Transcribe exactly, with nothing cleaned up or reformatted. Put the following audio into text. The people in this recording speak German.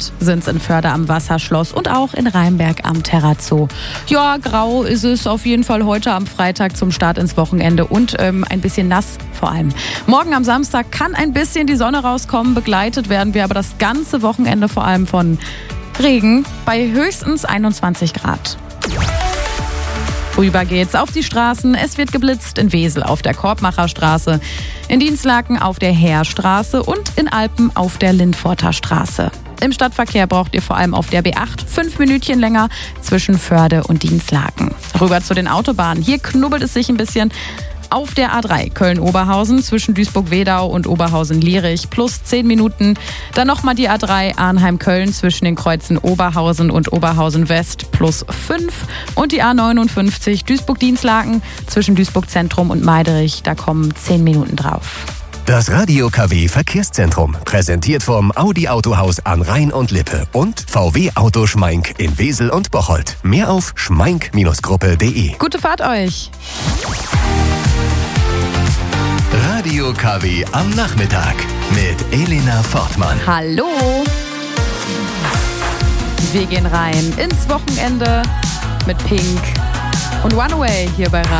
Grad sind es in Förde am Wasserschloss und auch in Rheinberg am Terrazzo. Ja, grau ist es auf jeden Fall heute am Freitag zum Start ins Wochenende und ähm, ein bisschen nass vor allem. Morgen am Samstag kann ein bisschen die Sonne rauskommen, begleitet werden wir aber das ganze Wochenende vor allem von Regen bei höchstens einundzwanzig Grad. Rüber geht's auf die Straßen. Es wird geblitzt in Wesel auf der Korbmacherstraße, in Dinslaken auf der Heerstraße und in Alpen auf der Lindforter Straße. Im Stadtverkehr braucht ihr vor allem auf der B acht fünf Minütchen länger zwischen Förde und Dinslaken. Rüber zu den Autobahnen. Hier knubbelt es sich ein bisschen. Auf der A drei Köln-Oberhausen zwischen Duisburg-Wedau und Oberhausen-Lierich plus zehn Minuten. Dann nochmal die A drei Arnheim-Köln zwischen den Kreuzen Oberhausen und Oberhausen-West plus fünf. Und die A neunundfünfzig Duisburg-Dinslaken zwischen Duisburg-Zentrum und Meiderich. Da kommen zehn Minuten drauf. Das Radio K W Verkehrszentrum, präsentiert vom Audi Autohaus an Rhein und Lippe und V W Auto Schmeink in Wesel und Bocholt. Mehr auf schmeink Gruppe punkt de. Gute Fahrt euch! Radio K W am Nachmittag mit Elena Fortmann. Hallo! Wir gehen rein ins Wochenende mit Pink und Runaway hier bei Radio.